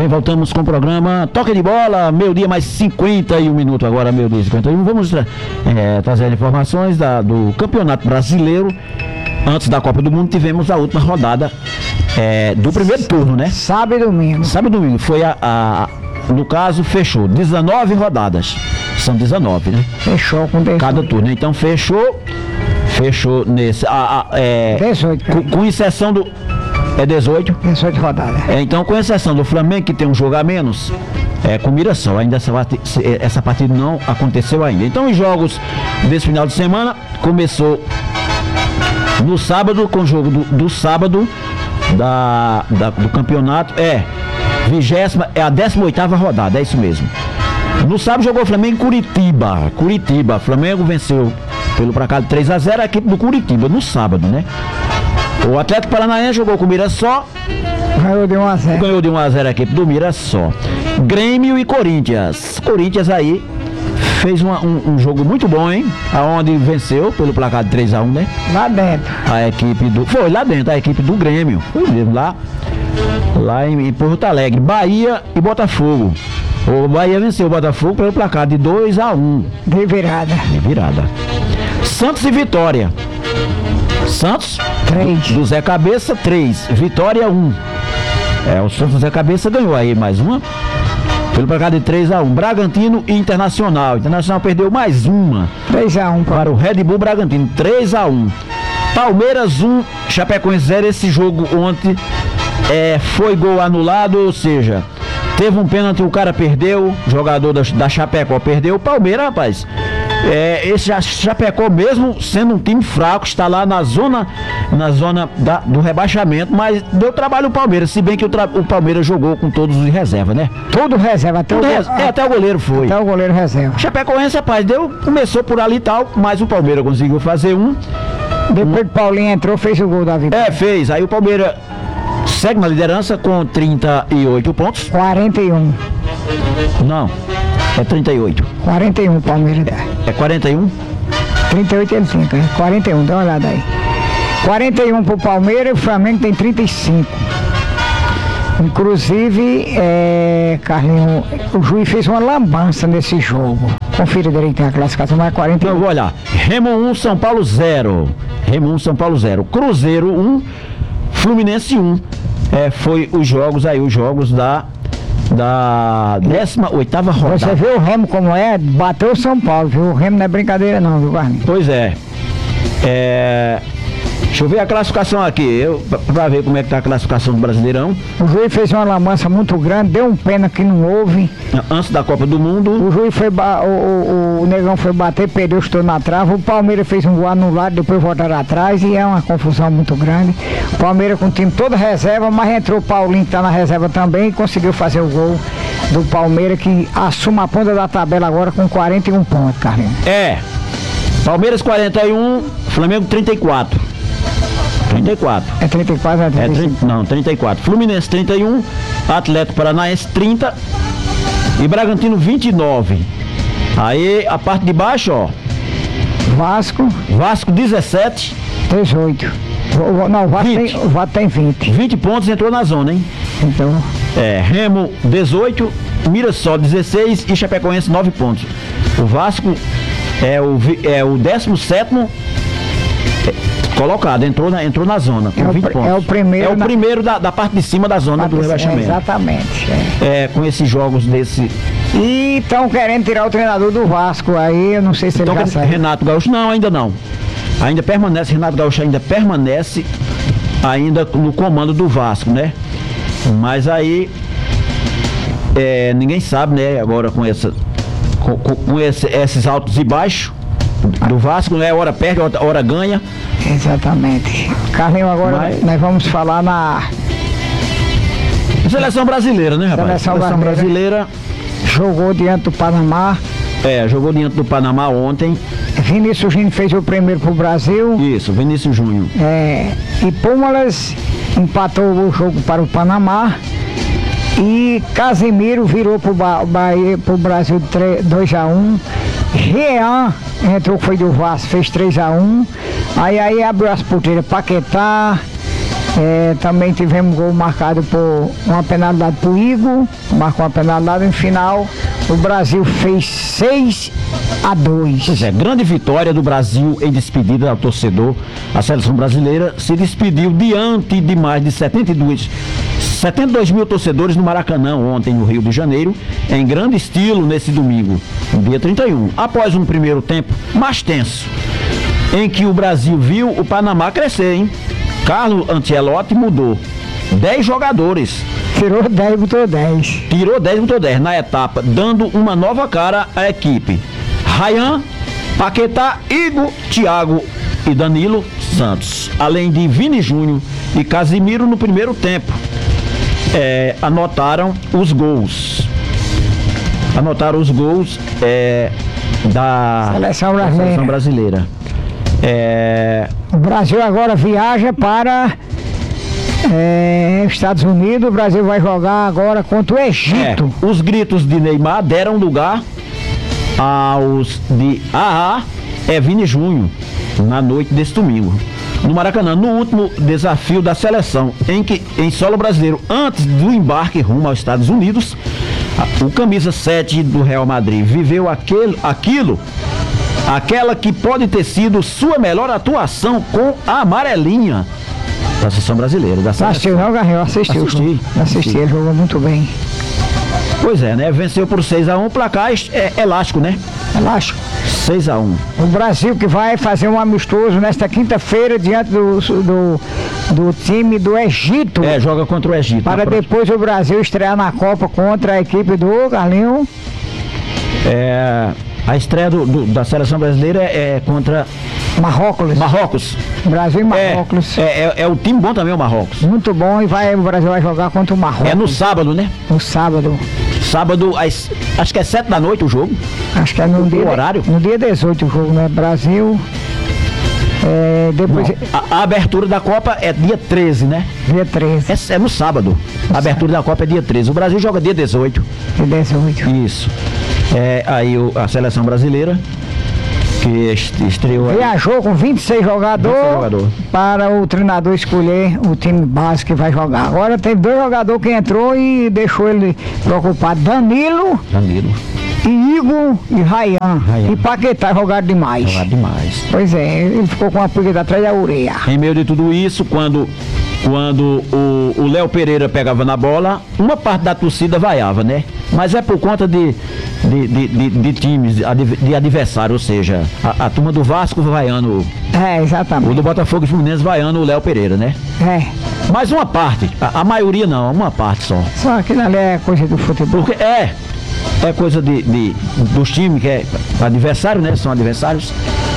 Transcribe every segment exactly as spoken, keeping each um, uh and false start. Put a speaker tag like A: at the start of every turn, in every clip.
A: bem, voltamos com o programa Toque de Bola, meio-dia mais cinquenta e um minutos agora, meio-dia e cinquenta e um. Vamos é, trazer informações da, do Campeonato Brasileiro. Antes da Copa do Mundo, tivemos a última rodada é, do primeiro turno, né?
B: Sábado e domingo.
A: Sábado e domingo. Foi a, a, no caso, fechou dezenove rodadas. São dezenove, né?
B: Fechou com dezoito.
A: Cada turno. Então, fechou. Fechou nesse. A, a, é,
B: dezoito.
A: Com, com exceção do. É dezoito?
B: dezoito rodadas.
A: É, então, com exceção do Flamengo, que tem um jogo a menos, é, com Mirassol, ainda essa, essa partida não aconteceu ainda. Então, os jogos desse final de semana começou no sábado, com o jogo do, do sábado da, da, do campeonato. É, vigésima, é a décima oitava rodada, é isso mesmo. No sábado jogou o Flamengo em Curitiba. Curitiba, Flamengo venceu pelo placar de três a zero a equipe do Curitiba, no sábado, né? O Atlético Paranaense jogou com o Mirassol.
B: Ganhou de um a zero.
A: Ganhou de um a zero a equipe do Mirassol. Grêmio e Corinthians. Corinthians aí fez uma, um, um jogo muito bom, hein? Aonde venceu pelo placar de três a um, né?
B: Lá dentro.
A: A equipe do... Foi lá dentro, a equipe do Grêmio. Foi mesmo, lá, lá em, em Porto Alegre. Bahia e Botafogo. O Bahia venceu o Botafogo pelo placar de dois a um.
B: De virada.
A: De virada. Santos e Vitória. Santos,
B: três.
A: Do, do Zé Cabeça, três. Vitória, um. É, o Santos do Zé Cabeça ganhou aí mais uma. Pelo placar de três a um. Bragantino e Internacional. Internacional perdeu mais uma.
B: três a um
A: para o Red Bull Bragantino. três a um. Palmeiras um, Chapecoense zero. Esse jogo ontem é, foi gol anulado, ou seja, teve um pênalti, o cara perdeu, o jogador da, da Chapecó perdeu. O Palmeiras, rapaz, é, esse Chapecó, mesmo sendo um time fraco, está lá na zona, na zona da, do rebaixamento, mas deu trabalho o Palmeiras, se bem que o, tra, o Palmeiras jogou com todos os reservas, né?
B: Todo reserva, até,
A: Tudo
B: o,
A: res, é, até o goleiro foi.
B: Até o goleiro reserva.
A: Chapecoense, rapaz, deu, começou por ali e tal, mas o Palmeiras conseguiu fazer um.
B: Depois que o Paulinho entrou, fez o gol da vitória.
A: É, fez. Aí o Palmeiras segue na liderança com trinta e oito pontos.
B: quarenta e um.
A: Não, é trinta e oito.
B: quarenta e um, Palmeiras.
A: É quarenta e um?
B: trinta e oito ele fica, é quarenta e um, dá uma olhada aí. quarenta e um pro Palmeiras e o Flamengo tem trinta e cinco. Inclusive, é, Carlinhos, o juiz fez uma lambança nesse jogo. Confira direito a classificação, mas é quarenta e um.
A: Eu vou olhar. Remo um, São Paulo zero. Remo um, São Paulo zero. Cruzeiro um, Fluminense um. É, foi os jogos aí, os jogos da da décima oitava rodada.
B: Você vê o Remo como é? Bateu o São Paulo, viu? O Remo não é brincadeira não, viu, Carlinhos?
A: Pois é. É... Deixa eu ver a classificação aqui, eu, pra, pra ver como é que tá a classificação do Brasileirão.
B: O juiz fez uma lambança muito grande, deu um pena que não houve.
A: Antes da Copa do Mundo.
B: O juiz foi, ba- o, o, o Negão foi bater, perdeu, estou na trave. O Palmeiras fez um gol anulado, depois voltaram atrás e é uma confusão muito grande. O Palmeiras com o time todo reserva, mas entrou o Paulinho que tá na reserva também e conseguiu fazer o gol do Palmeiras, que assume a ponta da tabela agora com quarenta e um pontos, Carlinhos.
A: É, Palmeiras quarenta e um, Flamengo trinta e quatro. trinta e quatro.
B: É trinta e quatro, é trinta e cinco?
A: É, trinta, não, trinta e quatro. Fluminense trinta e um, Atlético Paranaense trinta e Bragantino vinte e nove. Aí a parte de baixo, ó.
B: Vasco.
A: Vasco dezessete.
B: dezoito. O, não, o Vasco, tem, o Vasco tem vinte.
A: vinte pontos, entrou na zona, hein?
B: Então.
A: É, Remo dezoito, Mirassol dezesseis e Chapecoense nove pontos. O Vasco é o, é o décimo sétimo colocado, entrou na, entrou na zona com
B: é
A: vinte
B: o,
A: pontos.
B: É o primeiro,
A: é o
B: na...
A: primeiro da, da parte de cima da zona do rebaixamento.
B: É, exatamente.
A: É. é, com esses jogos desse.
B: E estão querendo tirar o treinador do Vasco, aí eu não sei se ele
A: então,
B: já saiu.
A: Renato Gaúcho, não, ainda não. Ainda permanece, Renato Gaúcho ainda permanece ainda no comando do Vasco, né? Mas aí é, ninguém sabe, né? Agora com essa com, com, com esse, esses altos e baixos do Vasco, né? Hora perde, hora, hora ganha.
B: Exatamente. Carlinhos, agora Mas... nós vamos falar na
A: Seleção brasileira, né, rapaz?
B: Seleção,
A: Seleção brasileira.
B: brasileira jogou diante do Panamá.
A: É, jogou diante do Panamá ontem.
B: Vinícius Júnior fez o primeiro pro Brasil.
A: Isso, Vinícius Júnior.
B: É, e Púmalas empatou o jogo para o Panamá. E Casemiro virou pro, ba- Bahia, pro Brasil dois a um. Jean entrou, foi do Vasco, fez três a um. Aí aí abriu as porteiras, Paquetá, É, também tivemos gol marcado por uma penalidade por Igor, marcou uma penalidade no final. O Brasil fez seis a dois.
A: Pois é, grande vitória do Brasil em despedida ao torcedor. A seleção brasileira se despediu diante de mais de setenta e dois, setenta e dois mil torcedores no Maracanã ontem no Rio de Janeiro, em grande estilo nesse domingo, dia trinta e um. Após um primeiro tempo mais tenso, em que o Brasil viu o Panamá crescer, hein? Carlo Ancelotti mudou dez jogadores.
B: Tirou dez, botou dez.
A: Tirou dez, botou dez na etapa, dando uma nova cara à equipe. Ryan, Paquetá, Igor, Thiago e Danilo Santos. Além de Vini Júnior e Casimiro no primeiro tempo. É, anotaram os gols. Anotaram os gols é, da
B: Seleção
A: da
B: brasileira.
A: Seleção brasileira. É,
B: O Brasil agora viaja para é, Estados Unidos. O Brasil vai jogar agora contra o Egito.
A: É, os gritos de Neymar deram lugar aos de Ahá, é Vini Júnior, na noite desse domingo, no Maracanã, no último desafio da seleção, em que em solo brasileiro, antes do embarque rumo aos Estados Unidos, o camisa sete do Real Madrid viveu aquele, aquilo, aquela que pode ter sido sua melhor atuação com a amarelinha da seleção brasileira. Da seleção.
B: Assistiu não, Garrinho? Assistiu.
A: Assisti,
B: Assisti,
A: assisti.
B: ele jogou muito bem.
A: Pois é, né? Venceu por seis a um, placar é elástico, né?
B: Elástico.
A: seis a um.
B: O Brasil que vai fazer um amistoso nesta quinta-feira diante do, do, do time do Egito.
A: É, joga contra o Egito.
B: Para depois o Brasil estrear na Copa contra a equipe do Carlinho.
A: É, a estreia do, do, da seleção brasileira é contra
B: Marrocos.
A: Marrocos.
B: Brasil e Marrocos.
A: É, é, é, é o time bom também, o Marrocos.
B: Muito bom, e vai, o Brasil vai jogar contra o Marrocos.
A: É no sábado, né?
B: No sábado.
A: Sábado, às, acho que é sete da noite o jogo.
B: Acho que é no
A: O
B: dia,
A: horário?
B: no dia dezoito o jogo, né? Brasil. É, depois.
A: Não, a, a abertura da Copa é dia treze, né?
B: Dia treze.
A: É, é no sábado. A abertura da Copa é dia treze. O Brasil joga dia dezoito.
B: Dia dezoito.
A: Isso. É, aí o, a seleção brasileira, que estreou aí.
B: Viajou com vinte e seis jogadores
A: vinte e seis jogador.
B: para o treinador escolher o time base que vai jogar. Agora teve dois jogadores que entrou e deixou ele preocupado. Danilo
A: Danilo.
B: e Igor e Ryan.
A: Ryan.
B: E Paquetá jogaram demais.
A: Jogar demais.
B: Pois é, ele ficou com a pulga atrás da orelha.
A: Em meio de tudo isso, quando quando o Léo Pereira pegava na bola, uma parte da torcida vaiava, né? Mas é por conta de, de, de, de, de times, de adversário, ou seja, a, a turma do Vasco vaiando,
B: É,
A: o
B: exatamente.
A: do Botafogo e Fluminense vaiando o Léo Pereira, né?
B: É.
A: Mas uma parte, a, a maioria não, uma parte só.
B: Só aquilo ali é coisa do futebol.
A: Porque é, é coisa de, de, dos times que é adversário, né? São adversários.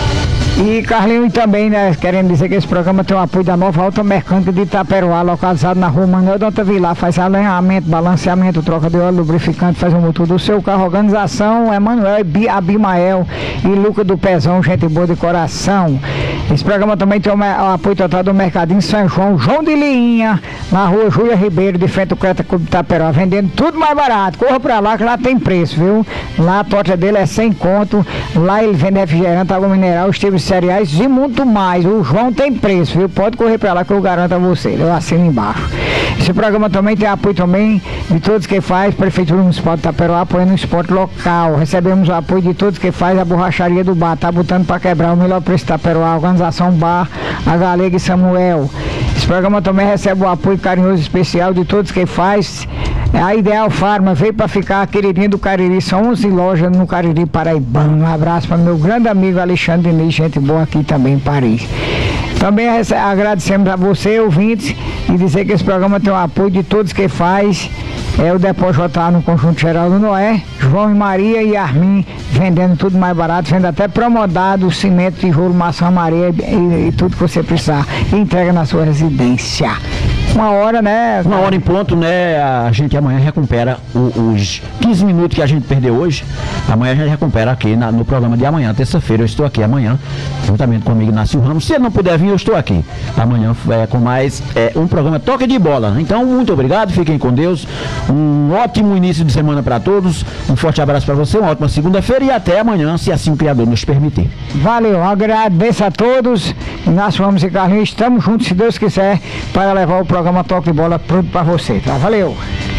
B: E Carlinho, e também, né, querendo dizer que esse programa tem o apoio da Nova Auto Mecânica de Itaperoá, localizado na rua Manuel Danta Vilar, faz alinhamento, balanceamento, troca de óleo, lubrificante, faz o motor do seu carro. Organização Emanuel, Abimael e Luca do Pezão, gente boa de coração. Esse programa também tem o, o apoio total do Mercadinho São João, João de Linha, na rua Júlia Ribeiro, de frente ao Creta Clube de Itaperoá, vendendo tudo mais barato. Corra pra lá que lá tem preço, viu? Lá a torta dele é sem conto, lá ele vende refrigerante, água mineral, estilos cereais e muito mais. O João tem preço, viu? Pode correr pra lá que eu garanto a você. Eu assino embaixo. Esse programa também tem apoio também de todos que faz, Prefeitura Municipal de Itaperoá, apoiando o esporte local. Recebemos o apoio de todos que faz a borracharia do bar, tá botando pra quebrar o melhor preço de Itaperoá, organização Bar, a Galega e Samuel. Esse programa também recebe o apoio carinhoso e especial de todos que faz. A Ideal Farma veio para ficar, a queridinha do Cariri, são onze lojas no Cariri Paraibano. Um abraço para meu grande amigo Alexandre Diniz, gente boa aqui também em Paris. Também agradecemos a você, ouvintes, e dizer que esse programa tem o apoio de todos que faz. É o Depósito J A no Conjunto Geral do Noé, João e Maria e Armin vendendo tudo mais barato, vendo até promodado, cimento, tijolo, maçã, areia e, e tudo que você precisar. E entrega na sua residência. Uma hora, né?
A: Uma hora em ponto, né? A gente amanhã recupera o, os quinze minutos que a gente perdeu hoje. Amanhã a gente recupera aqui na, no programa de amanhã, terça-feira. Eu estou aqui amanhã, juntamente comigo, Ignácio Ramos. Se ele não puder vir, eu estou aqui. Amanhã é, com mais é, um programa Toque de Bola. Então, muito obrigado, fiquem com Deus. Um ótimo início de semana para todos. Um forte abraço para você, uma ótima segunda-feira e até amanhã, se assim o Criador nos permitir.
B: Valeu, agradeço a todos. Ignácio Ramos e Carlinhos, estamos juntos, se Deus quiser, para levar o programa Toque de Bola pronto para você, tá? Valeu!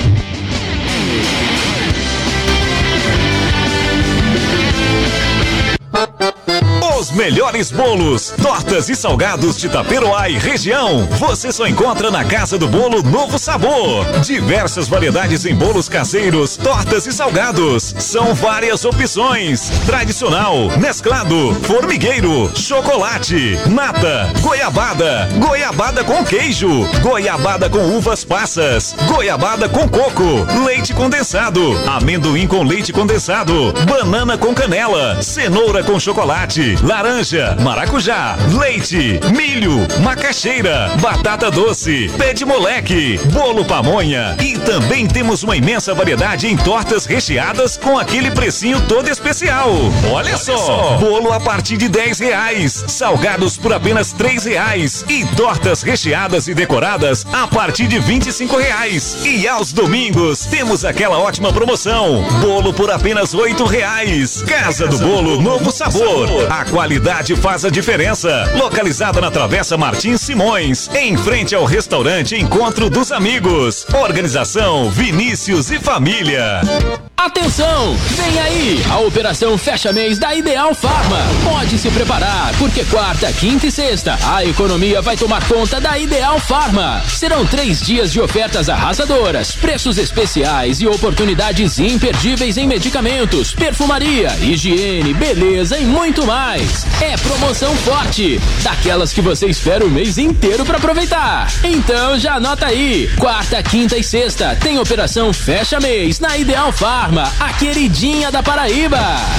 C: Os melhores bolos, tortas e salgados de Itaperoá e região, você só encontra na Casa do Bolo Novo Sabor. Diversas variedades em bolos caseiros, tortas e salgados. São várias opções: tradicional, mesclado, formigueiro, chocolate, nata, goiabada, goiabada com queijo, goiabada com uvas passas, goiabada com coco, leite condensado, amendoim com leite condensado, banana com canela, cenoura com chocolate, laranja, maracujá, leite, milho, macaxeira, batata doce, pé de moleque, bolo pamonha e também temos uma imensa variedade em tortas recheadas com aquele precinho todo especial. Olha, Olha só, só, bolo a partir de dez reais, salgados por apenas três reais e tortas recheadas e decoradas a partir de vinte e cinco reais. E aos domingos temos aquela ótima promoção, bolo por apenas oito reais. Casa do Bolo Novo Sabor. A qualidade faz a diferença. Localizada na Travessa Martins Simões, em frente ao restaurante Encontro dos Amigos. Organização Vinícius e Família.
D: Atenção! Vem aí a Operação Fecha Mês da Ideal Farma. Pode se preparar, porque quarta, quinta e sexta a economia vai tomar conta da Ideal Farma. Serão três dias de ofertas arrasadoras, preços especiais e oportunidades imperdíveis em medicamentos, perfumaria, higiene, beleza e muito mais. É promoção forte, daquelas que você espera o mês inteiro para aproveitar. Então já anota aí, quarta, quinta e sexta tem Operação Fecha Mês na Ideal Farma, a queridinha da Paraíba.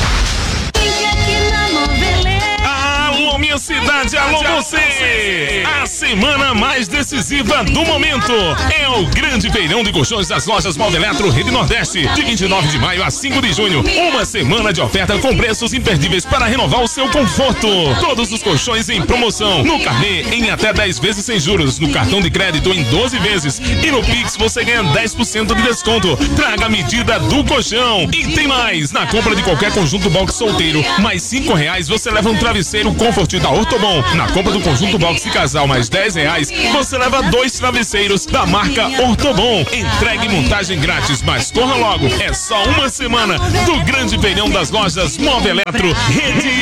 E: Alô, minha cidade, alô você! A semana mais decisiva do momento é o grande feirão de colchões das lojas Moveletro Rede Nordeste, de vinte e nove de maio a cinco de junho. Uma semana de oferta com preços imperdíveis para renovar o seu conforto. Todos os colchões em promoção. No carnê, em até dez vezes sem juros. No cartão de crédito, em doze vezes. E no Pix, você ganha dez por cento de desconto. Traga a medida do colchão. E tem mais! Na compra de qualquer conjunto box solteiro, mais cinco reais, você leva um travesseiro Comfort da Ortobon. Na compra do conjunto box de casal, mais dez reais, você leva dois travesseiros da marca Ortobon. Entregue e montagem grátis, mas corra logo, é só uma semana do grande feirão das lojas Moveletro Rede